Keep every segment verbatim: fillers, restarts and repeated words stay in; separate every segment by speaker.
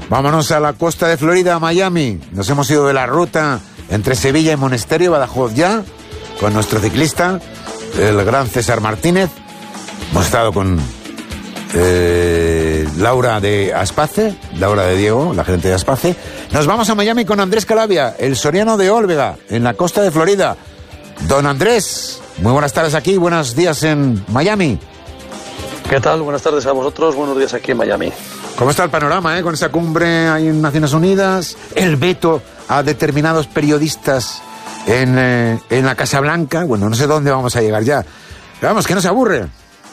Speaker 1: Vámonos a la costa de Florida, a Miami. Nos hemos ido de la ruta entre Sevilla y Monesterio, Badajoz ya, con nuestro ciclista, el gran César Martínez. Hemos estado con eh, Laura de Aspace, Laura de Diego, la gerente de Aspace. Nos vamos a Miami con Andrés Calavia, el soriano de Olvega, en la costa de Florida. Don Andrés, muy buenas tardes aquí, buenos días en Miami.
Speaker 2: ¿Qué tal? Buenas tardes a vosotros, buenos días aquí en Miami.
Speaker 1: ¿Cómo está el panorama, eh? Con esa cumbre ahí en Naciones Unidas, el veto a determinados periodistas en, eh, en la Casa Blanca? Bueno, no sé dónde vamos a llegar ya. Pero vamos, que no se aburre.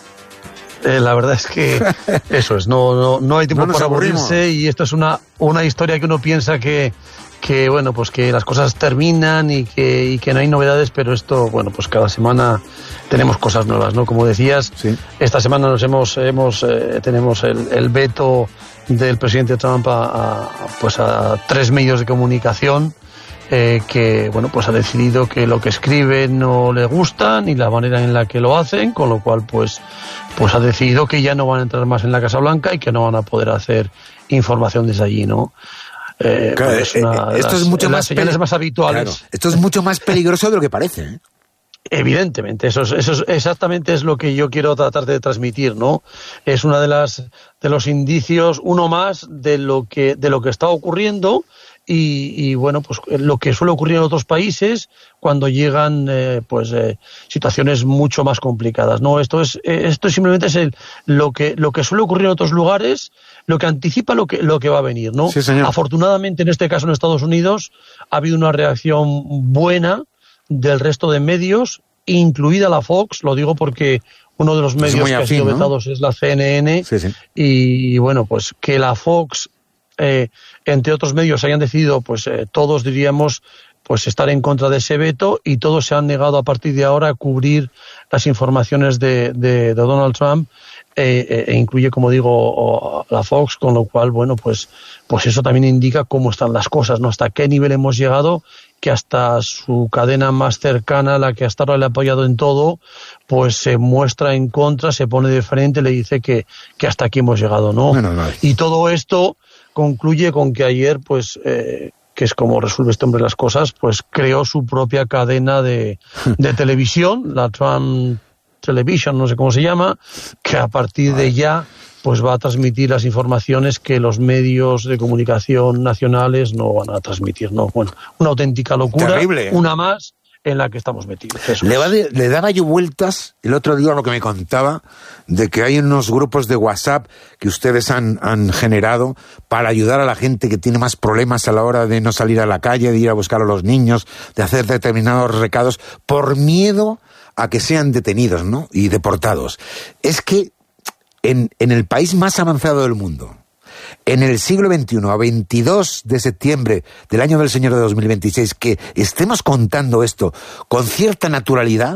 Speaker 2: Eh, la verdad es que eso es, no, no, no hay tiempo no para aburrirse, y esto es una, una historia que uno piensa que, que, bueno, pues que las cosas terminan y que, y que no hay novedades, pero esto, bueno, pues cada semana tenemos cosas nuevas, ¿no? Como decías, sí. Esta semana nos hemos, hemos eh, tenemos el, el veto del presidente Trump a, a, pues a tres medios de comunicación eh, que, bueno, pues ha decidido que lo que escriben no le gusta ni la manera en la que lo hacen, con lo cual, pues, pues ha decidido que ya no van a entrar más en la Casa Blanca y que no van a poder hacer información desde allí, ¿no? Eh,
Speaker 1: claro,
Speaker 2: es una
Speaker 1: eh, esto
Speaker 2: las,
Speaker 1: es mucho más
Speaker 2: señales más habituales.
Speaker 1: Claro, esto es mucho más peligroso de lo que parece, ¿eh?
Speaker 2: Evidentemente, eso es, eso es exactamente es lo que yo quiero tratar de transmitir, ¿no? Es una de las de los indicios, uno más de lo que de lo que está ocurriendo. Y, y bueno, pues lo que suele ocurrir en otros países cuando llegan eh, pues eh, situaciones mucho más complicadas, no, esto es eh, esto simplemente es el, lo que lo que suele ocurrir en otros lugares, lo que anticipa lo que lo que va a venir, ¿no?
Speaker 1: Sí, señor.
Speaker 2: Afortunadamente, en este caso en Estados Unidos ha habido una reacción buena del resto de medios, incluida la Fox, lo digo porque uno de los medios
Speaker 1: pues
Speaker 2: que
Speaker 1: afín,
Speaker 2: ha sido
Speaker 1: ¿no?
Speaker 2: vetados es la C N N,
Speaker 1: sí, sí.
Speaker 2: Y bueno, pues que la Fox Eh, entre otros medios hayan decidido, pues eh, todos diríamos, pues estar en contra de ese veto, y todos se han negado a partir de ahora a cubrir las informaciones de, de, de Donald Trump, eh, e incluye, como digo, la Fox, con lo cual, bueno, pues, pues eso también indica cómo están las cosas, ¿no? Hasta qué nivel hemos llegado, que hasta su cadena más cercana, la que hasta ahora le ha apoyado en todo, pues se muestra en contra, se pone de frente, le dice que, que hasta aquí hemos llegado, ¿no?
Speaker 1: Bueno, no.
Speaker 2: Y todo esto concluye con que ayer, pues, eh, que es como resuelve este hombre las cosas, pues creó su propia cadena de, de televisión, la Trump Television, no sé cómo se llama, que a partir de ya pues va a transmitir las informaciones que los medios de comunicación nacionales no van a transmitir, ¿no? Bueno, una auténtica locura,
Speaker 1: terrible, ¿eh?
Speaker 2: Una más en la que estamos metidos. Eso
Speaker 1: le,
Speaker 2: es.
Speaker 1: va de, le daba yo vueltas el otro día lo que me contaba de que hay unos grupos de WhatsApp que ustedes han, han generado para ayudar a la gente que tiene más problemas a la hora de no salir a la calle, de ir a buscar a los niños, de hacer determinados recados, por miedo a que sean detenidos, ¿no? Y deportados. Es que en, en el país más avanzado del mundo, en el siglo veintiuno, a veintidós de septiembre del año del Señor de dos mil veintiséis, que estemos contando esto con cierta naturalidad,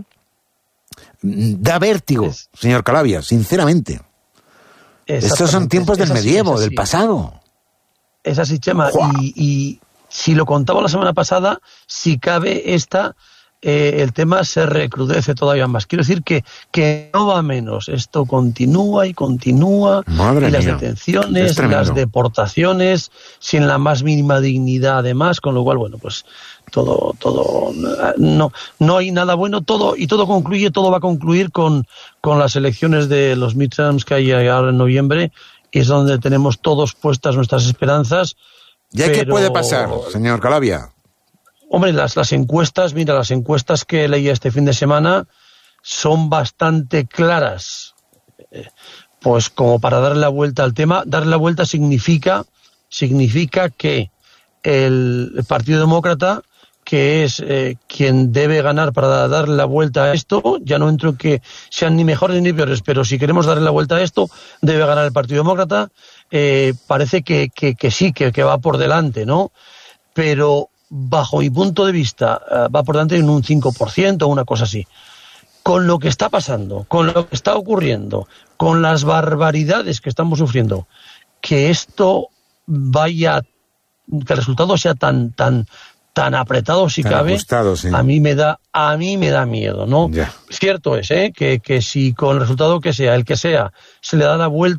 Speaker 1: da vértigo, es, señor Calavia, sinceramente. Estos son tiempos del
Speaker 2: así,
Speaker 1: medievo, del pasado.
Speaker 2: Es así, Chema, y, y si lo contaba la semana pasada, si cabe esta... Eh, el tema se recrudece todavía más. Quiero decir que, que no va menos. Esto continúa y continúa.
Speaker 1: Madre
Speaker 2: y las
Speaker 1: mía.
Speaker 2: detenciones, las deportaciones, sin la más mínima dignidad además, con lo cual, bueno, pues todo, todo, no, no hay nada bueno, todo, y todo concluye, todo va a concluir con, con las elecciones de los midterms que hay ahora en noviembre, y es donde tenemos todos puestas nuestras esperanzas.
Speaker 1: ¿Ya pero... qué puede pasar, señor Calavia?
Speaker 2: Hombre, las, las encuestas, mira, las encuestas que leí este fin de semana son bastante claras. Eh, pues como para darle la vuelta al tema, darle la vuelta significa, significa que el Partido Demócrata, que es eh, quien debe ganar para darle la vuelta a esto, ya no entro en que sean ni mejores ni peores, pero si queremos darle la vuelta a esto, debe ganar el Partido Demócrata. Eh, parece que, que, que sí, que, que va por delante, ¿no? Pero bajo mi punto de vista, uh, va por delante en un cinco por ciento o una cosa así. Con lo que está pasando, con lo que está ocurriendo, con las barbaridades que estamos sufriendo, que esto vaya, que el resultado sea tan tan tan apretado si tan cabe,
Speaker 1: ajustado, sí.
Speaker 2: a mí me da a mí me da miedo, ¿no?
Speaker 1: Yeah.
Speaker 2: Cierto es, ¿eh? que, que si con el resultado que sea, el que sea, se le da la vuelta,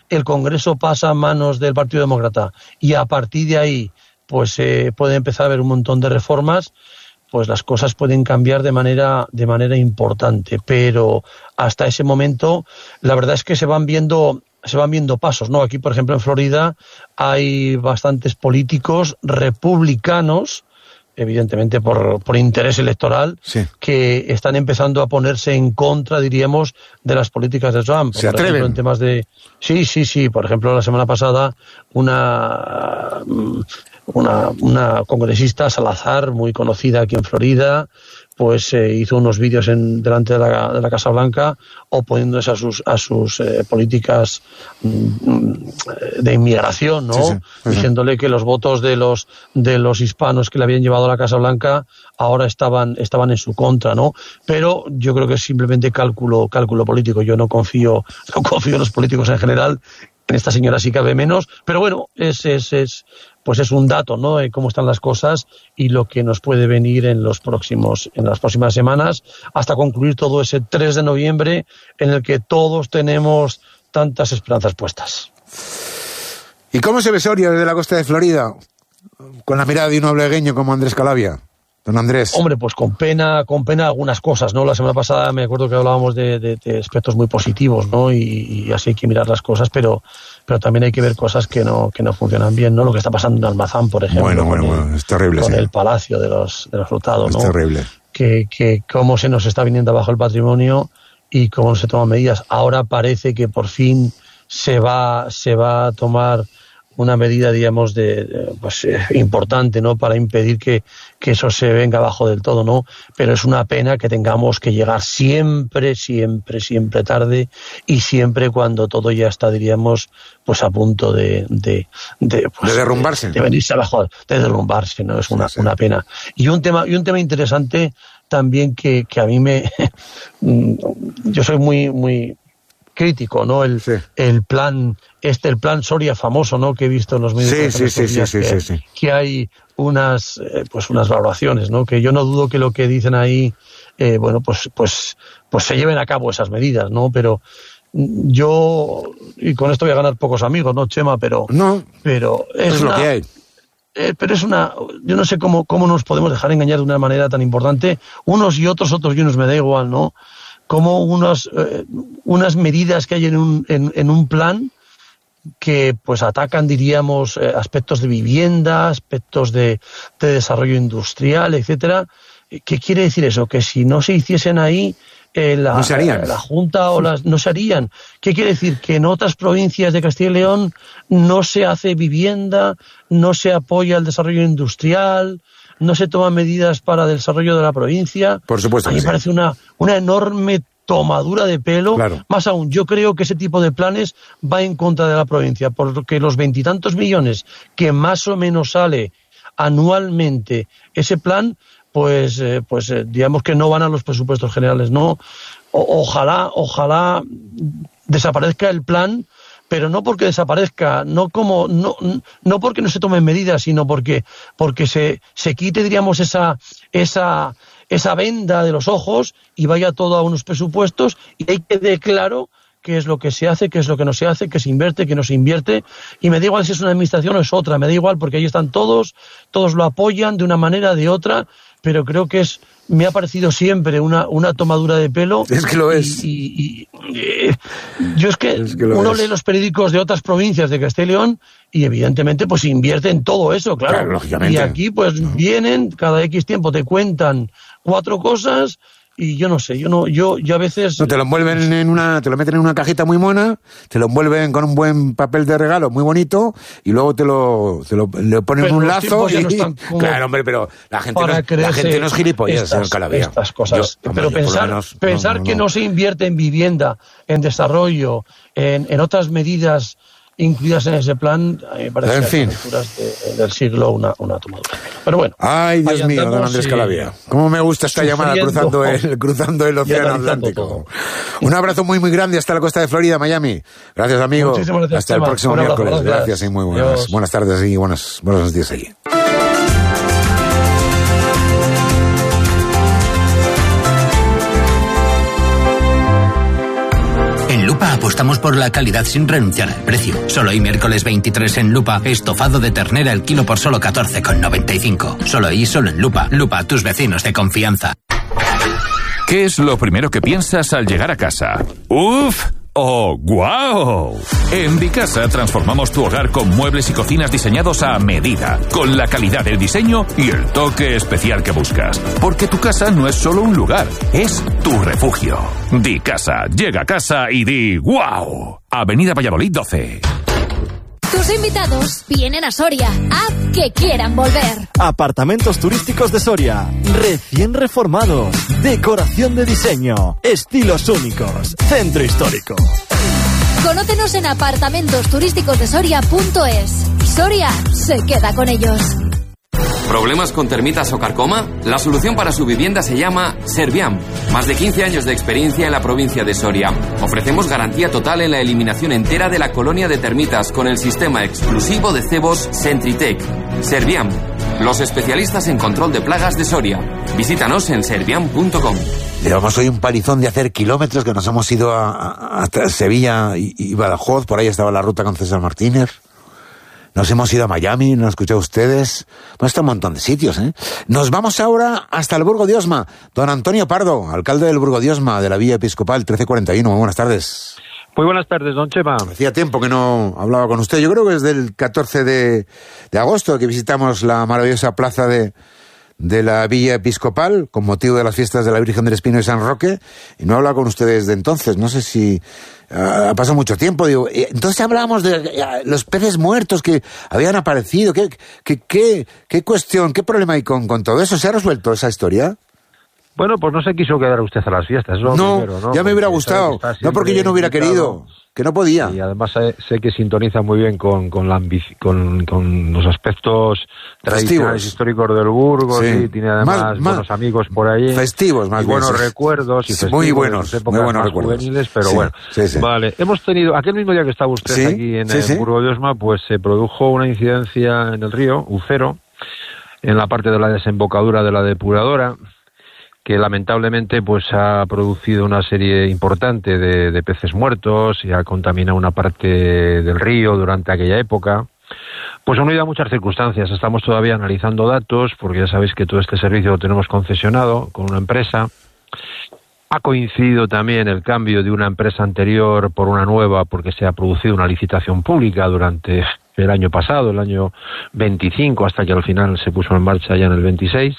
Speaker 2: el Congreso pasa a manos del Partido Demócrata y a partir de ahí pues eh, puede empezar a haber un montón de reformas, pues las cosas pueden cambiar de manera de manera importante, pero hasta ese momento la verdad es que se van viendo se van viendo pasos, ¿no? Aquí, por ejemplo, en Florida hay bastantes políticos republicanos, evidentemente por, por interés electoral,
Speaker 1: sí,
Speaker 2: que están empezando a ponerse en contra, diríamos, de las políticas de Trump.
Speaker 1: ¿Se
Speaker 2: por
Speaker 1: atreven?
Speaker 2: ejemplo, en temas de... Sí, sí, sí. Por ejemplo, la semana pasada una... Una, una congresista, Salazar, muy conocida aquí en Florida, pues eh, hizo unos vídeos en, delante de la, de la Casa Blanca oponiéndose a sus a sus eh, políticas mm, de inmigración, ¿no?
Speaker 1: Sí, sí, sí,
Speaker 2: diciéndole
Speaker 1: sí.
Speaker 2: que los votos de los de los hispanos que le habían llevado a la Casa Blanca ahora estaban estaban en su contra, ¿no? Pero yo creo que es simplemente cálculo cálculo político. Yo no confío no confío en los políticos en general. En esta señora sí cabe menos, pero bueno, es es es pues es un dato, ¿no? De cómo están las cosas y lo que nos puede venir en los próximos en las próximas semanas hasta concluir todo ese tres de noviembre en el que todos tenemos tantas esperanzas puestas.
Speaker 1: ¿Y cómo se ve Soria desde la costa de Florida? Con la mirada de un oblegueño como Andrés Calavia. Don Andrés.
Speaker 2: Hombre, pues con pena, con pena algunas cosas, ¿no? La semana pasada me acuerdo que hablábamos de, de, de aspectos muy positivos, ¿no? Y, y así hay que mirar las cosas, pero, pero también hay que ver cosas que no, que no funcionan bien, ¿no? Lo que está pasando en Almazán, por ejemplo.
Speaker 1: Bueno, bueno,
Speaker 2: el,
Speaker 1: bueno, es terrible.
Speaker 2: Con
Speaker 1: sí.
Speaker 2: el Palacio de los, de los Hurtado, ¿no?
Speaker 1: Es terrible.
Speaker 2: Que, que cómo se nos está viniendo abajo el patrimonio y cómo se toman medidas. Ahora parece que por fin se va, se va a tomar una medida, digamos, de pues eh, importante, ¿no? Para impedir que, que eso se venga abajo del todo, ¿no? Pero es una pena que tengamos que llegar siempre, siempre, siempre tarde y siempre cuando todo ya está, diríamos, pues a punto de de, de, pues,
Speaker 1: de derrumbarse.
Speaker 2: De, de venirse abajo, de derrumbarse, ¿no? Es una, sí, sí. una pena. Y un tema, y un tema interesante también que, que a mí me... yo soy muy, muy crítico, ¿no? El, sí. el plan, este, el plan Soria famoso, ¿no? Que he visto en los medios.
Speaker 1: Sí, sí, sí, sí, sí,
Speaker 2: que,
Speaker 1: sí, sí.
Speaker 2: que hay unas, eh, pues unas valoraciones, ¿no? Que yo no dudo que lo que dicen ahí, eh, bueno, pues, pues, pues se lleven a cabo esas medidas, ¿no? Pero yo, y con esto voy a ganar pocos amigos, ¿no, Chema? Pero,
Speaker 1: no,
Speaker 2: pero es,
Speaker 1: es
Speaker 2: una,
Speaker 1: lo que hay.
Speaker 2: Eh, pero es una, yo no sé cómo, cómo nos podemos dejar engañar de una manera tan importante, unos y otros, otros y unos me da igual, ¿no? Como unos, eh, unas medidas que hay en un, en, en un plan que pues atacan, diríamos, eh, aspectos de vivienda, aspectos de, de desarrollo industrial, etcétera. ¿Qué quiere decir eso? Que si no se hiciesen ahí, eh, la,
Speaker 1: no se harían.
Speaker 2: la Junta o las no se harían. ¿Qué quiere decir? Que en otras provincias de Castilla y León no se hace vivienda, no se apoya el desarrollo industrial, no se toman medidas para el desarrollo de la provincia.
Speaker 1: Por supuesto.
Speaker 2: A mí me
Speaker 1: sí.
Speaker 2: parece una, una enorme tomadura de pelo.
Speaker 1: Claro.
Speaker 2: Más aún, yo creo que ese tipo de planes va en contra de la provincia, porque los veintitantos millones que más o menos sale anualmente ese plan, pues, eh, pues eh, digamos que no van a los presupuestos generales. No, o, ojalá, ojalá desaparezca el plan, pero no porque desaparezca, no como no no porque no se tomen medidas, sino porque porque se se quite, diríamos, esa esa esa venda de los ojos y vaya todo a unos presupuestos y hay que quede claro qué es lo que se hace, qué es lo que no se hace, qué se invierte, qué no se invierte, y me da igual si es una administración o es otra, me da igual porque ahí están todos, todos lo apoyan de una manera o de otra, pero creo que es me ha parecido siempre una, una tomadura de pelo.
Speaker 1: Es que lo es.
Speaker 2: Y, y, y, eh, yo es que,
Speaker 1: es que
Speaker 2: uno
Speaker 1: es.
Speaker 2: lee los periódicos de otras provincias de Castilla y León y evidentemente pues invierte en todo eso, claro.
Speaker 1: Claro, lógicamente.
Speaker 2: Y aquí pues no. vienen, cada X tiempo te cuentan cuatro cosas y yo no sé, yo no, yo, yo a veces...
Speaker 1: No, te lo envuelven en una, te lo meten en una cajita muy mona, te lo envuelven con un buen papel de regalo muy bonito y luego te lo, te lo le ponen
Speaker 2: pero
Speaker 1: un lazo y...
Speaker 2: No
Speaker 1: claro, hombre, pero la gente, no, la gente no es gilipollas, señor Calavia.
Speaker 2: Estas cosas. Yo, hombre, pero pensar, menos, pensar no, no, no. que no se invierte en vivienda, en desarrollo, en, en otras medidas incluidas en ese plan, a mí me parece
Speaker 1: en fin.
Speaker 2: que a las alturas de, del siglo una, una tomadura. Pero bueno.
Speaker 1: Ay, Dios mío, don Andrés Calavia. Cómo me gusta esta llamada cruzando el, cruzando el océano Atlántico. Todo. Un abrazo muy, muy grande hasta la costa de Florida, Miami. Gracias, amigo.
Speaker 2: Gracias,
Speaker 1: hasta el próximo
Speaker 2: un
Speaker 1: miércoles.
Speaker 2: Abrazo,
Speaker 1: gracias.
Speaker 2: gracias
Speaker 1: y muy buenas,
Speaker 2: Dios.
Speaker 1: buenas tardes y buenos, buenos días allí.
Speaker 3: En En Lupa apostamos por la calidad sin renunciar al precio. Solo hoy miércoles veintitrés en Lupa, estofado de ternera el kilo por solo catorce con noventa y cinco. Solo hoy, solo en Lupa. Lupa, tus vecinos de confianza.
Speaker 4: ¿Qué es lo primero que piensas al llegar a casa? ¡Uf! ¡Oh, guau! En Dicasa transformamos tu hogar con muebles y cocinas diseñados a medida, con la calidad del diseño y el toque especial que buscas. Porque tu casa no es solo un lugar, es tu refugio. Dicasa, llega a casa y di ¡guau! Avenida Valladolid doce.
Speaker 5: Tus invitados vienen a Soria, a que quieran volver.
Speaker 6: Apartamentos turísticos de Soria, recién reformados, decoración de diseño, estilos únicos, centro histórico.
Speaker 5: Conócenos en apartamentos turísticos de Soria punto es. Soria se queda con ellos.
Speaker 7: ¿Problemas con termitas o carcoma? La solución para su vivienda se llama Serviam. Más de quince años de experiencia en la provincia de Soria. Ofrecemos garantía total en la eliminación entera de la colonia de termitas con el sistema exclusivo de cebos Sentritech. Serviam, los especialistas en control de plagas de Soria. Visítanos en serviam punto com.
Speaker 1: Llevamos hoy un palizón de hacer kilómetros, que nos hemos ido a, a, hasta Sevilla y, y Badajoz. Por ahí estaba la ruta con César Martínez. Nos hemos ido a Miami, ¿no han escuchado ustedes? Bueno, está un montón de sitios, ¿eh? Nos vamos ahora hasta el Burgo de Osma. Don Antonio Pardo, alcalde del Burgo de Osma, de la Villa Episcopal trece cuarenta y uno. Muy buenas tardes.
Speaker 8: Muy buenas tardes, don Chema.
Speaker 1: Hacía tiempo que no hablaba con usted. Yo creo que desde el catorce de, de agosto que visitamos la maravillosa plaza de, de la Villa Episcopal con motivo de las fiestas de la Virgen del Espino y San Roque, y no he hablado con ustedes desde entonces. No sé si uh, ha pasado mucho tiempo. Digo, entonces hablábamos de uh, los peces muertos que habían aparecido. ¿Qué, qué, qué, qué cuestión, qué problema hay con, con todo eso? ¿Se ha resuelto esa historia?
Speaker 8: Bueno, pues no se quiso quedar usted a las fiestas. No, primero, ¿no?
Speaker 1: Ya me hubiera gustado. No porque yo no hubiera querido, que no podía.
Speaker 8: Y además sé, sé que sintoniza muy bien con con, la ambici- con, con los aspectos tradicionales
Speaker 1: festivos,
Speaker 8: históricos del Burgos. Sí. Sí, tiene además más, buenos más amigos por allí.
Speaker 1: Festivos, más
Speaker 8: y buenos
Speaker 1: bien,
Speaker 8: recuerdos. Y festivos,
Speaker 1: muy buenos, muy buenos recuerdos.
Speaker 8: Juveniles, pero
Speaker 1: sí,
Speaker 8: bueno.
Speaker 1: Sí, sí.
Speaker 8: Vale, hemos tenido, aquel mismo día que estaba usted
Speaker 1: sí,
Speaker 8: aquí en
Speaker 1: sí,
Speaker 8: el
Speaker 1: sí.
Speaker 8: Burgo de Osma, pues se produjo una incidencia en el río Ucero, en la parte de la desembocadura de la depuradora, que lamentablemente pues ha producido una serie importante de, de peces muertos y ha contaminado una parte del río durante aquella época. Pues han unido a muchas circunstancias. Estamos todavía analizando datos, porque ya sabéis que todo este servicio lo tenemos concesionado con una empresa. Ha coincidido también el cambio de una empresa anterior por una nueva, porque se ha producido una licitación pública durante el año pasado, el año veinticinco, hasta que al final se puso en marcha ya en el veintiséis.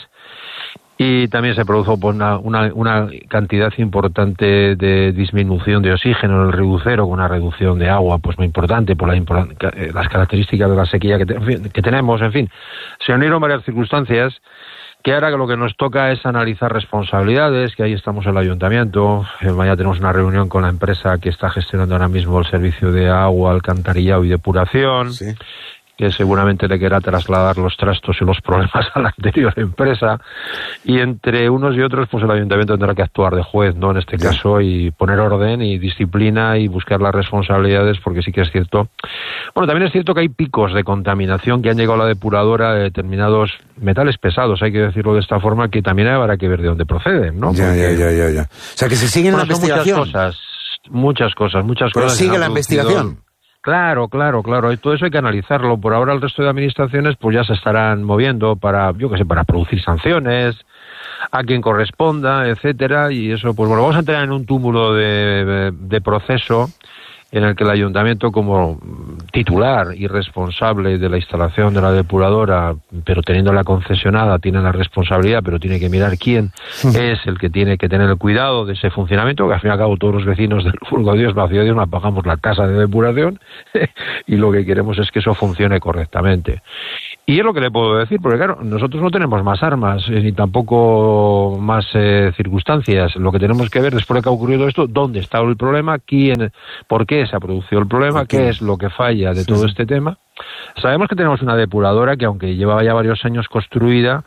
Speaker 8: Y también se produjo pues, una, una, una cantidad importante de disminución de oxígeno en el río Ucero, con una reducción de agua pues muy importante por la import- las características de la sequía que, te, en fin, que tenemos. En fin, se unieron varias circunstancias que ahora lo que nos toca es analizar responsabilidades, que ahí estamos en el ayuntamiento. Mañana tenemos una reunión con la empresa que está gestionando ahora mismo el servicio de agua, alcantarillado y depuración. Sí. Que seguramente le querrá trasladar los trastos y los problemas a la anterior empresa, y entre unos y otros pues el ayuntamiento tendrá que actuar de juez, ¿no? En este sí. caso, y poner orden y disciplina y buscar las responsabilidades, porque sí que es cierto. Bueno, también es cierto que hay picos de contaminación que han llegado a la depuradora de determinados metales pesados, hay que decirlo de esta forma, que también habrá que ver de dónde proceden, ¿no?
Speaker 1: Ya, ya, ya, ya, ya. O sea, que se sigue bueno, la investigación.
Speaker 8: Muchas cosas, muchas cosas, muchas
Speaker 1: Pero
Speaker 8: cosas.
Speaker 1: Pero sigue la investigación.
Speaker 8: Claro, claro, claro. Y todo eso hay que analizarlo. Por ahora el resto de administraciones pues ya se estarán moviendo para, yo qué sé, para producir sanciones a quien corresponda, etcétera. Y eso, pues bueno, vamos a entrar en un túmulo de, de proceso en el que el ayuntamiento, como titular y responsable de la instalación de la depuradora, pero teniendo la concesionada, tiene la responsabilidad, pero tiene que mirar quién es el que tiene que tener el cuidado de ese funcionamiento, que al fin y al cabo todos los vecinos del Burgo de Osma, ciudad de Osma, pagamos la tasa de depuración y lo que queremos es que eso funcione correctamente. Y es lo que le puedo decir, porque claro, nosotros no tenemos más armas, eh, ni tampoco más eh, circunstancias. Lo que tenemos que ver después de que ha ocurrido esto, dónde está el problema, quién, por qué se ha producido el problema, okay. qué es lo que falla de sí, todo sí. este tema. Sabemos que tenemos una depuradora que, aunque llevaba ya varios años construida,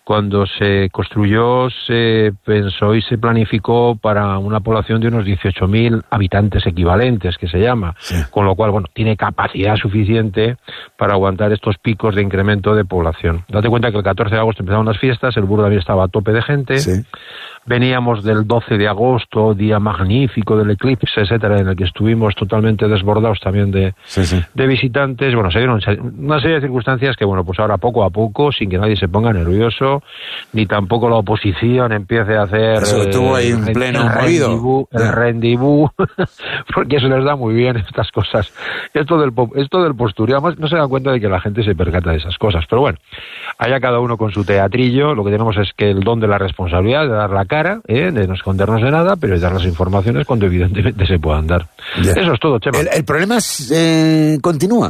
Speaker 8: cuando se construyó se pensó y se planificó para una población de unos dieciocho mil habitantes equivalentes, que se llama, sí. Con lo cual, bueno, tiene capacidad suficiente para aguantar estos picos de incremento de población. Date cuenta que el catorce de agosto empezaron las fiestas, el Burgo también estaba a tope de gente, sí. Veníamos del doce de agosto, día magnífico del eclipse, etcétera, en el que estuvimos totalmente desbordados también de, sí, sí. de visitantes. Bueno, se dieron una serie de circunstancias que, bueno, pues ahora poco a poco, sin que nadie se ponga nervioso, ni tampoco la oposición empiece a hacer...
Speaker 1: Eso estuvo ahí en pleno movido.
Speaker 8: El rendibú, porque eso les da muy bien estas cosas. Esto del, esto del postureo, además no se dan cuenta de que la gente se percata de esas cosas. Pero bueno, allá cada uno con su teatrillo, lo que tenemos es que el don de la responsabilidad, de dar la cara, ¿eh? De no escondernos de nada, pero de dar las informaciones cuando evidentemente se puedan dar. Ya. Eso es todo, Chema.
Speaker 1: ¿El, el problema es, eh, continúa?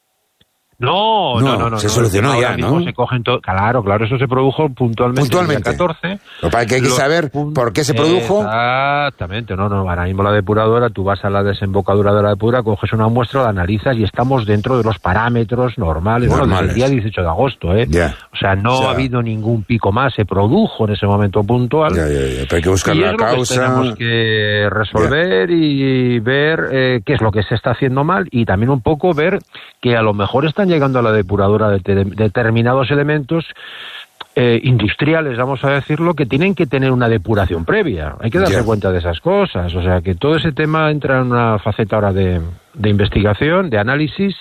Speaker 8: No, no, no, no.
Speaker 1: Se
Speaker 8: no,
Speaker 1: solucionó
Speaker 8: no,
Speaker 1: ya, ¿no?
Speaker 8: Se cogen todo. Claro, claro, eso se produjo puntualmente,
Speaker 1: puntualmente.
Speaker 8: el día catorce.
Speaker 1: Lo que hay que
Speaker 8: Los
Speaker 1: saber por qué se produjo.
Speaker 8: Exactamente, no, no, ahora mismo la depuradora, tú vas a la desembocadura de la depuradora, coges una muestra, la analizas y estamos dentro de los parámetros normales, normales. Bueno, desde el día dieciocho de agosto, ¿eh?
Speaker 1: Yeah.
Speaker 8: O sea, no yeah. ha habido ningún pico más, se produjo en ese momento puntual.
Speaker 1: Yeah, yeah, yeah. Pero hay que buscar
Speaker 8: y
Speaker 1: la
Speaker 8: es
Speaker 1: causa.
Speaker 8: Lo que tenemos que resolver yeah. y ver eh, qué es lo que se está haciendo mal y también un poco ver que a lo mejor están llegando a la depuradora de, de determinados elementos eh, industriales, vamos a decirlo, que tienen que tener una depuración previa. Hay que darse yeah. cuenta de esas cosas. O sea, que todo ese tema entra en una faceta ahora de, de investigación, de análisis.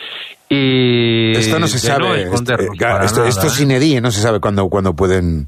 Speaker 8: Y
Speaker 1: esto no se sabe. No esto, esto, esto sin edie, no se sabe cuándo, cuándo pueden...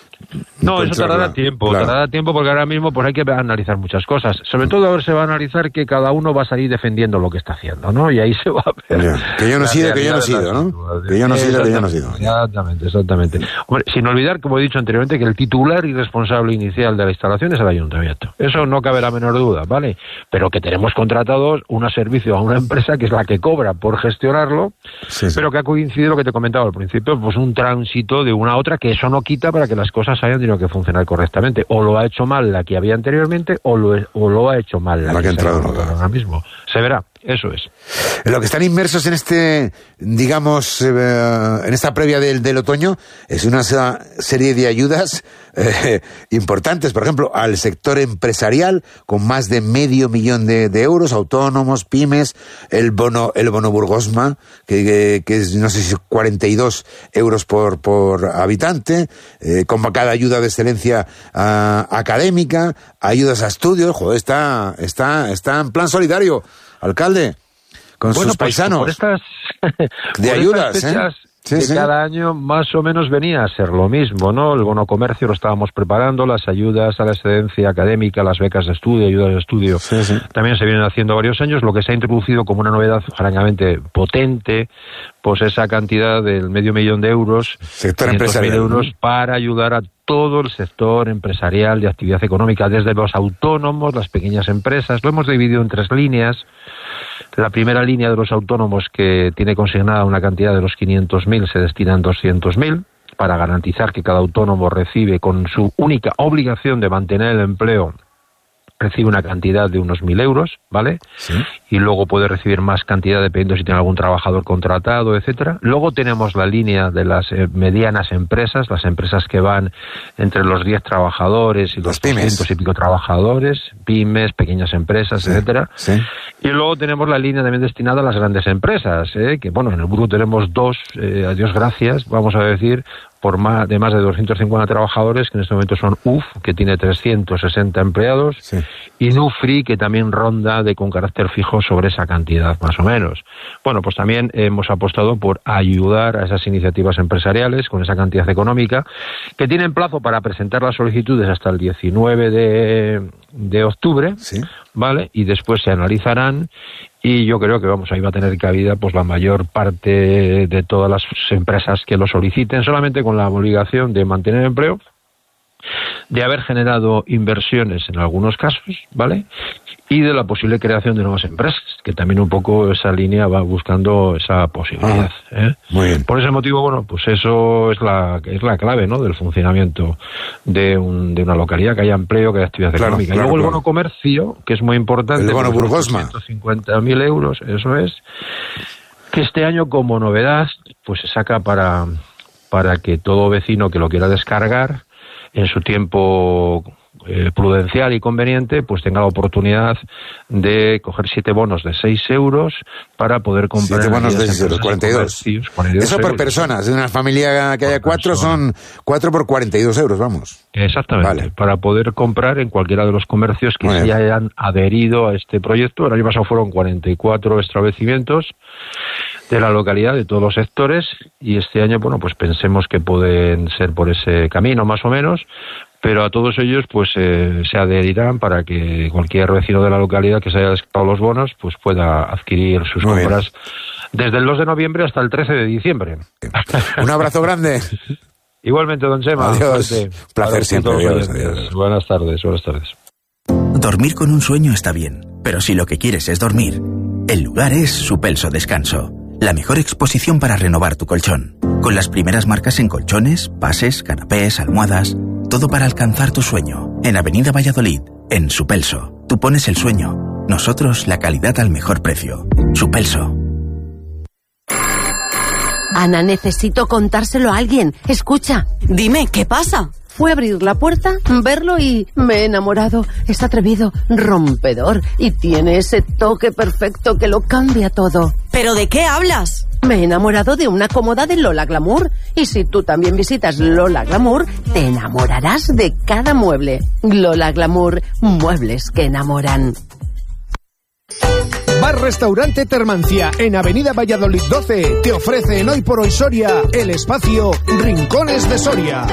Speaker 8: No, eso tardará tiempo, claro. tardará tiempo porque ahora mismo pues hay que analizar muchas cosas. Sobre todo ahora se va a analizar que cada uno va a salir defendiendo lo que está haciendo, ¿no? Y ahí se va a ver.
Speaker 1: Yeah. Que yo no he sido, que yo no he sido, ¿no? Que yo no he sido, que yo no he sido.
Speaker 8: Exactamente, exactamente. Hombre, sin olvidar, como he dicho anteriormente, que el titular y responsable inicial de la instalación es el ayuntamiento. Eso no cabe la menor duda, ¿vale? Pero que tenemos contratados un servicio a una empresa que es la que cobra por gestionarlo, sí, sí. pero que ha coincidido lo que te comentaba al principio, pues un tránsito de una a otra, que eso no quita para que las cosas hayan tenido que funcionar correctamente. O lo ha hecho mal la que había anteriormente o lo, o lo ha hecho mal la, la que, que ha entrado ahora mismo. Se verá. Eso es.
Speaker 1: Lo que están inmersos en este, digamos, eh, en esta previa del, del otoño, es una serie de ayudas eh, importantes, por ejemplo, al sector empresarial, con más de medio millón de, de euros, autónomos, pymes, el bono, el bono Burgosma, que, que, que es, no sé si cuarenta y dos euros por, por habitante, eh, convocada ayuda de excelencia uh, académica, ayudas a estudios, joder, está, está, está en plan solidario. Alcalde, con bueno, sus paisanos,
Speaker 8: pues por estas,
Speaker 1: de
Speaker 8: por
Speaker 1: ayudas,
Speaker 8: estas fechas,
Speaker 1: ¿eh? Sí,
Speaker 8: que
Speaker 1: sí.
Speaker 8: cada año más o menos venía a ser lo mismo, ¿no? El bono comercio lo estábamos preparando, las ayudas a la excedencia académica, las becas de estudio, ayudas de estudio, sí, sí. también se vienen haciendo varios años. Lo que se ha introducido como una novedad francamente potente, pues esa cantidad del medio millón de euros,
Speaker 1: sector empresarial,
Speaker 8: euros ¿no? para ayudar a todo el sector empresarial de actividad económica, desde los autónomos, las pequeñas empresas. Lo hemos dividido en tres líneas. La primera línea de los autónomos, que tiene consignada una cantidad de los quinientos mil, se destinan doscientos mil para garantizar que cada autónomo recibe, con su única obligación de mantener el empleo, recibe una cantidad de unos mil euros, ¿vale? Sí. Y luego puede recibir más cantidad dependiendo si tiene algún trabajador contratado, etcétera. Luego tenemos la línea de las eh, medianas empresas, las empresas que van entre los diez trabajadores y los doscientos y pico trabajadores, pymes, pequeñas empresas, sí. etcétera. Sí. Y luego tenemos la línea también destinada a las grandes empresas, ¿eh? que bueno, en el grupo tenemos dos, eh, a Dios gracias, vamos a decir, por más de más de doscientos cincuenta trabajadores, que en este momento son U F, que tiene trescientos sesenta empleados, sí. y Nufri, que también ronda de con carácter fijo sobre esa cantidad, más o menos. Bueno, pues también hemos apostado por ayudar a esas iniciativas empresariales con esa cantidad económica, que tienen plazo para presentar las solicitudes hasta el diecinueve de octubre, ¿sí? ¿vale? Y después se analizarán. Y yo creo que vamos ahí va a tener cabida pues la mayor parte de todas las empresas que lo soliciten, solamente con la obligación de mantener empleo, de haber generado inversiones en algunos casos, ¿vale? Y de la posible creación de nuevas empresas, que también un poco esa línea va buscando esa posibilidad. ¿eh?
Speaker 1: Muy bien.
Speaker 8: Por ese motivo, bueno, pues eso es la es la clave, ¿no? Del funcionamiento de, un, de una localidad, que haya empleo, que haya actividad claro, económica. Claro, y luego claro. el bono comercio, que es muy importante.
Speaker 1: El bono Burgosma.
Speaker 8: ciento cincuenta mil euros, eso es. Que este año, como novedad, pues se saca para para que todo vecino que lo quiera descargar en su tiempo eh, prudencial y conveniente, pues tenga la oportunidad de coger siete bonos de seis euros para poder comprar...
Speaker 1: Siete bonos de seis euros, cuarenta y dos.
Speaker 8: cuarenta y dos
Speaker 1: Eso por
Speaker 8: euros.
Speaker 1: personas. De una familia que haya
Speaker 8: Por
Speaker 1: cuatro
Speaker 8: persona.
Speaker 1: son cuatro por cuarenta y dos euros, vamos.
Speaker 8: Exactamente,
Speaker 1: Vale.
Speaker 8: para poder comprar en cualquiera de los comercios que
Speaker 1: Muy
Speaker 8: sí
Speaker 1: bien.
Speaker 8: hayan adherido a este proyecto. El año pasado fueron cuarenta y cuatro establecimientos de la localidad, de todos los sectores, y este año, bueno, pues pensemos que pueden ser por ese camino más o menos, pero a todos ellos pues eh, se adherirán para que cualquier vecino de la localidad que se haya descargado los bonos pues pueda adquirir sus
Speaker 1: Muy bien.
Speaker 8: compras desde el dos de noviembre hasta el trece de diciembre.
Speaker 1: Un abrazo grande.
Speaker 8: Igualmente, don Chema.
Speaker 1: Adiós.
Speaker 8: Fuerte.
Speaker 1: Un placer
Speaker 8: Para
Speaker 1: siempre.
Speaker 8: todos los
Speaker 1: Adiós,
Speaker 8: oyentes.
Speaker 1: adiós.
Speaker 8: Buenas tardes, buenas tardes.
Speaker 9: Dormir con un sueño está bien, pero si lo que quieres es dormir, el lugar es Supelso Descanso, la mejor exposición para renovar tu colchón. Con las primeras marcas en colchones, bases, canapés, almohadas, todo para alcanzar tu sueño. En Avenida Valladolid, en Supelso. Tú pones el sueño, nosotros la calidad al mejor precio. Supelso.
Speaker 10: Ana, necesito contárselo a alguien. Escucha.
Speaker 11: Dime, ¿qué pasa?
Speaker 10: Fue a abrir la puerta, verlo y me he enamorado. Es atrevido, rompedor y tiene ese toque perfecto que lo cambia todo.
Speaker 11: ¿Pero de qué hablas?
Speaker 10: Me he enamorado de una cómoda de Lola Glamour. Y si tú también visitas Lola Glamour, te enamorarás de cada mueble. Lola Glamour, muebles que enamoran.
Speaker 12: Bar Restaurante Termancia, en Avenida Valladolid doce, te ofrece en Hoy por Hoy Soria el espacio Rincones de Soria.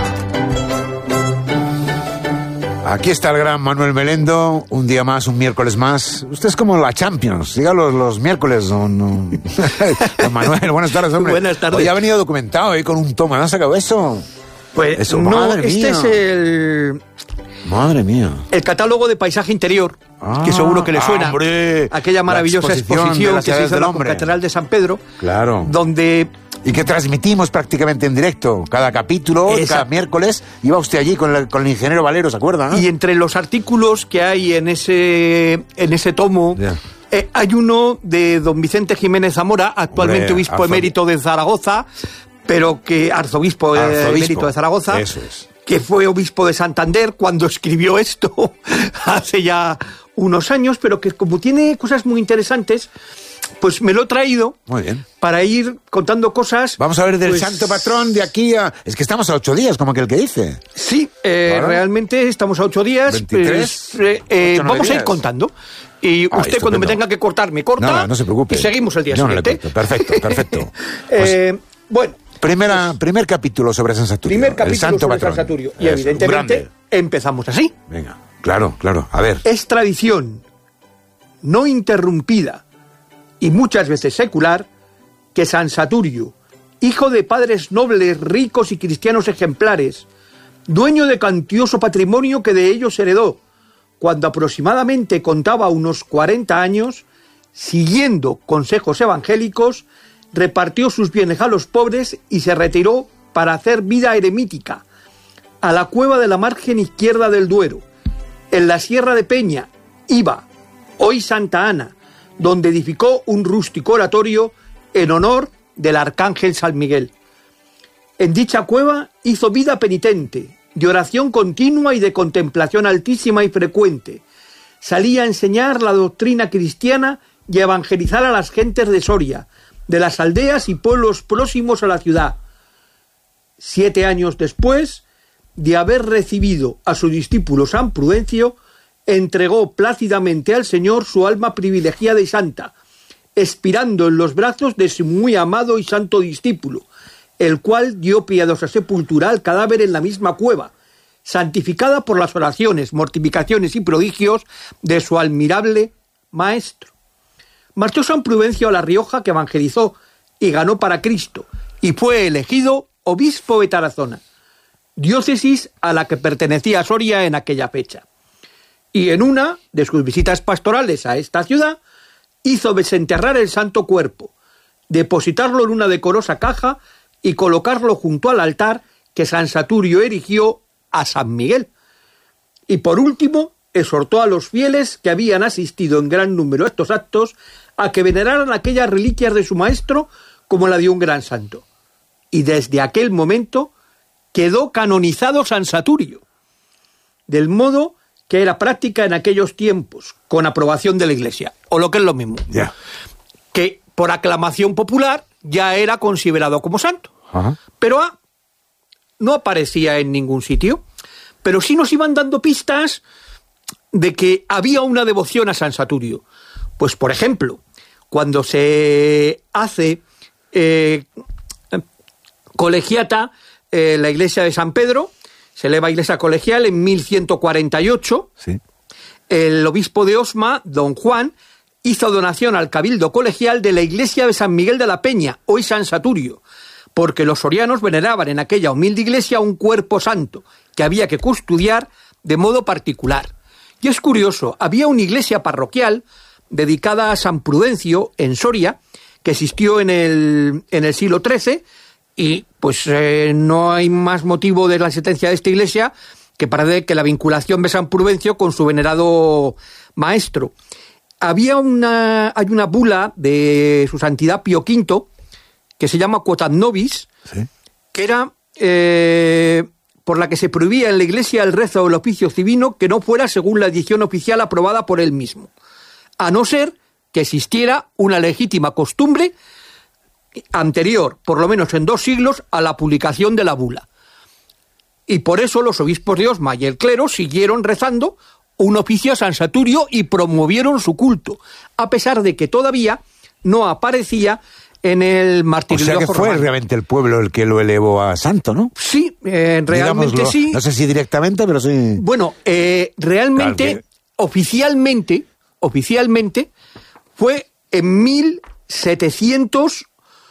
Speaker 1: Aquí está el gran Manuel Melendo, un día más, un miércoles más. Usted es como la Champions, diga los, los miércoles, don, don Manuel. Buenas tardes, hombre.
Speaker 13: Buenas tardes.
Speaker 1: Hoy ha venido documentado ahí con un toma, ¿no ha sacado eso?
Speaker 13: Pues
Speaker 1: Eso,
Speaker 13: no,
Speaker 1: madre
Speaker 13: este
Speaker 1: mía.
Speaker 13: es el,
Speaker 1: Madre mía.
Speaker 13: el catálogo de paisaje interior,
Speaker 1: Ah,
Speaker 13: que seguro que le suena.
Speaker 1: hombre,
Speaker 13: aquella maravillosa
Speaker 1: la
Speaker 13: exposición,
Speaker 1: exposición de las
Speaker 13: que se
Speaker 1: edades
Speaker 13: hizo en
Speaker 1: del
Speaker 13: la
Speaker 1: hombre.
Speaker 13: Catedral de San Pedro,
Speaker 1: Claro.
Speaker 13: donde...
Speaker 1: Y que transmitimos prácticamente en directo. Cada capítulo,
Speaker 13: Esa-
Speaker 1: cada miércoles, iba usted allí con el, con el ingeniero Valero, ¿se acuerda?
Speaker 13: Y entre los artículos que hay en ese, en ese tomo...
Speaker 1: Ya.
Speaker 13: Eh, hay uno de don Vicente Jiménez Zamora, actualmente
Speaker 1: Hombre,
Speaker 13: obispo
Speaker 1: arzo-
Speaker 13: emérito de Zaragoza, pero que arzobispo, eh,
Speaker 1: Arzobispo.
Speaker 13: emérito de Zaragoza,
Speaker 1: Eso es.
Speaker 13: que fue obispo de Santander cuando escribió esto hace ya unos años, pero que como tiene cosas muy interesantes, pues me lo he traído
Speaker 1: Muy bien.
Speaker 13: para ir contando cosas.
Speaker 1: Vamos a ver del
Speaker 13: pues,
Speaker 1: santo patrón de aquí a... Es que estamos a ocho días, como que el que dice.
Speaker 13: Sí, eh,
Speaker 1: Ahora,
Speaker 13: realmente estamos a ocho días.
Speaker 1: veintitrés,
Speaker 13: pues, eh, eh,
Speaker 1: ocho, nueve
Speaker 13: vamos a ir
Speaker 1: días.
Speaker 13: contando. Y
Speaker 1: Ah,
Speaker 13: usted cuando me
Speaker 1: estupendo.
Speaker 13: tenga que cortar, me corta.
Speaker 1: No, no se preocupe.
Speaker 13: Y seguimos el día
Speaker 1: Yo no le
Speaker 13: siguiente.
Speaker 1: corto. Perfecto, perfecto. Pues,
Speaker 13: Eh, bueno,
Speaker 1: primera, primer capítulo sobre San Saturio.
Speaker 13: primer
Speaker 1: el
Speaker 13: capítulo
Speaker 1: santo
Speaker 13: sobre
Speaker 1: patrón.
Speaker 13: San Saturio. Y
Speaker 1: Eso,
Speaker 13: evidentemente
Speaker 1: grande.
Speaker 13: empezamos así.
Speaker 1: Venga, claro, claro. A ver.
Speaker 13: Es tradición no interrumpida y muchas veces secular que San Saturio, hijo de padres nobles, ricos y cristianos ejemplares, dueño de cantioso patrimonio que de ellos heredó, cuando aproximadamente contaba unos cuarenta años, siguiendo consejos evangélicos, repartió sus bienes a los pobres y se retiró para hacer vida eremítica a la cueva de la margen izquierda del Duero, en la Sierra de Peña, Iba, hoy Santa Ana, donde edificó un rústico oratorio en honor del arcángel San Miguel. En dicha cueva hizo vida penitente, de oración continua y de contemplación altísima y frecuente. Salía a enseñar la doctrina cristiana y a evangelizar a las gentes de Soria, de las aldeas y pueblos próximos a la ciudad. Siete años después de haber recibido a su discípulo San Prudencio, entregó plácidamente al Señor su alma privilegiada y santa, expirando en los brazos de su muy amado y santo discípulo, el cual dio piadosa sepultura al cadáver en la misma cueva, santificada por las oraciones, mortificaciones y prodigios de su admirable maestro. Marchó San Prudencio a La Rioja, que evangelizó y ganó para Cristo, y fue elegido obispo de Tarazona, diócesis a la que pertenecía Soria en aquella fecha. Y en una de sus visitas pastorales a esta ciudad, hizo desenterrar el santo cuerpo, depositarlo en una decorosa caja y colocarlo junto al altar que San Saturio erigió a San Miguel. Y por último, exhortó a los fieles que habían asistido en gran número a estos actos a que veneraran aquellas reliquias de su maestro como la de un gran santo. y desde aquel momento quedó canonizado San Saturio, del modo que era práctica en aquellos tiempos, con aprobación de la Iglesia, o lo que es lo mismo,
Speaker 1: yeah.
Speaker 13: que por aclamación popular ya era considerado como santo.
Speaker 1: Ajá.
Speaker 13: Pero ah, no aparecía en ningún sitio, pero sí nos iban dando pistas de que había una devoción a San Saturio. Pues, por ejemplo, cuando se hace eh, colegiata eh, la iglesia de San Pedro, se eleva iglesia colegial en mil ciento cuarenta y ocho,
Speaker 1: sí.
Speaker 13: El obispo de Osma, don Juan, hizo donación al cabildo colegial de la iglesia de San Miguel de la Peña, hoy San Saturio, porque los sorianos veneraban en aquella humilde iglesia un cuerpo santo que había que custodiar de modo particular. Y es curioso, había una iglesia parroquial dedicada a San Prudencio en Soria, que existió en el, en el siglo trece, y pues eh, no hay más motivo de la existencia de esta iglesia que parece que la vinculación de San Prudencio con su venerado maestro. Había una, hay una bula de su santidad Pío quinto, que se llama Quotab Nobis, ¿sí? que era eh, por la que se prohibía en la iglesia el rezo o el oficio divino que no fuera según la edición oficial aprobada por él mismo, a no ser que existiera una legítima costumbre anterior, por lo menos en dos siglos, a la publicación de la bula. Y por eso los obispos de Osma y el clero siguieron rezando un oficio a San Saturio y promovieron su culto, a pesar de que todavía no aparecía en el martirio.
Speaker 1: O sea que fue romano. Realmente el pueblo el que lo elevó a santo, ¿no?
Speaker 13: Sí, eh, realmente
Speaker 1: Digámoslo.
Speaker 13: sí.
Speaker 1: No sé si directamente, pero sí.
Speaker 13: Bueno, eh, realmente, claro que... oficialmente, oficialmente, fue en mil setecientos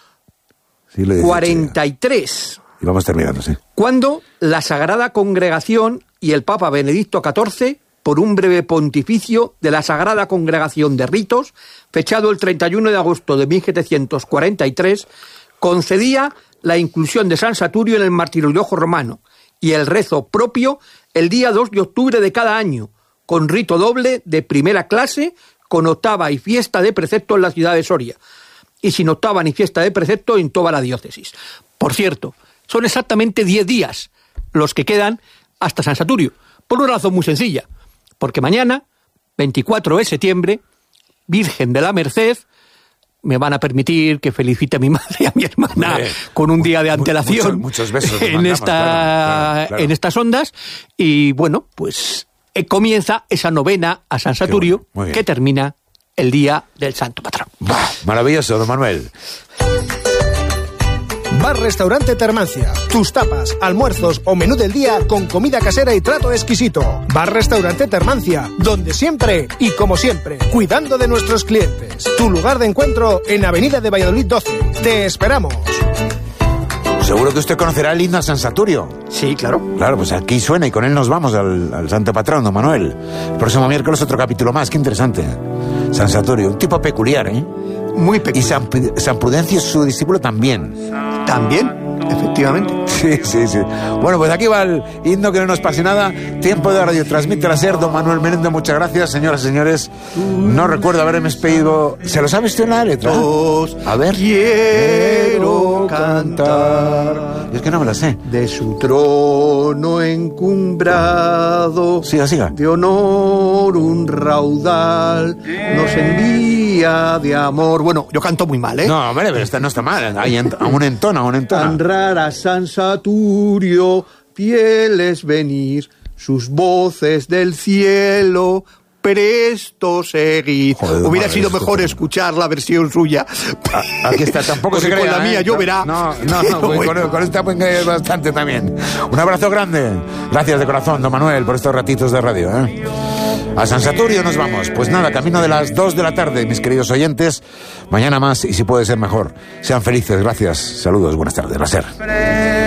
Speaker 13: cuarenta y tres.
Speaker 1: Y vamos terminando, sí.
Speaker 13: Cuando la Sagrada Congregación y el Papa Benedicto catorce, por un breve pontificio de la Sagrada Congregación de Ritos, fechado el treinta y uno de agosto de mil setecientos cuarenta y tres, concedía la inclusión de San Saturio en el martirio romano y el rezo propio el día dos de octubre de cada año, con rito doble de primera clase, con octava y fiesta de precepto en la ciudad de Soria, y sin octava ni fiesta de precepto en toda la diócesis. Por cierto, son exactamente diez días los que quedan hasta San Saturio, por una razón muy sencilla, porque mañana, veinticuatro de septiembre, Virgen de la Merced, me van a permitir que felicite a mi madre y a mi hermana Hombre, con un día de antelación
Speaker 1: muchos, muchos besos
Speaker 13: en,
Speaker 1: mandamos,
Speaker 13: esta,
Speaker 1: claro, claro, claro.
Speaker 13: en estas ondas, y bueno, pues eh, comienza esa novena a San Saturio, bueno, que termina el día del Santo Patrón.
Speaker 1: Bah, maravilloso, don Manuel.
Speaker 12: Bar Restaurante Termancia. Tus tapas, almuerzos o menú del día con comida casera y trato exquisito. Bar Restaurante Termancia, donde siempre y como siempre, cuidando de nuestros clientes. Tu lugar de encuentro en Avenida de Valladolid doce. Te esperamos.
Speaker 1: Seguro que usted conocerá el himno a San Saturio.
Speaker 13: Sí, claro.
Speaker 1: Claro, pues aquí suena y con él nos vamos al, al Santo Patrón, don Manuel. El próximo miércoles otro capítulo más, qué interesante. San Saturio, un tipo peculiar, ¿eh?
Speaker 13: Muy peculiar.
Speaker 1: Y San, San Prudencio, su discípulo, también.
Speaker 13: También, efectivamente.
Speaker 1: Sí, sí, sí. Bueno, pues aquí va el himno que no nos pase nada. Tiempo de radio. Transmite la SER, don Manuel Menéndez. Muchas gracias, señoras y señores. No recuerdo haberme pedido. ¿Se lo sabe usted en la letra?
Speaker 13: A ver. Quiero cantar.
Speaker 1: Es que no me la sé.
Speaker 13: De su trono encumbrado.
Speaker 1: Siga, siga.
Speaker 13: De honor un raudal nos envía de amor. Bueno, yo canto muy mal, ¿eh?
Speaker 1: No, hombre, pero esta no está mal. Hay ent- aún entona, aún entona.
Speaker 13: Tan rara San Saturio, fieles venir, sus voces del cielo, presto seguir.
Speaker 1: Joder,
Speaker 13: Hubiera
Speaker 1: madre,
Speaker 13: sido mejor escuchar la versión suya.
Speaker 1: Ah, aquí está, tampoco se crea.
Speaker 13: Con la mía
Speaker 1: ¿eh?
Speaker 13: lloverá.
Speaker 1: No, no, no, pues
Speaker 13: bueno.
Speaker 1: con, con esta pueden caer bastante también. Un abrazo grande. Gracias de corazón, don Manuel, por estos ratitos de radio, ¿eh? A San Saturio nos vamos. Pues nada, camino de las dos de la tarde, mis queridos oyentes. Mañana más y si puede ser mejor. Sean felices, gracias. Saludos, buenas tardes. La SER.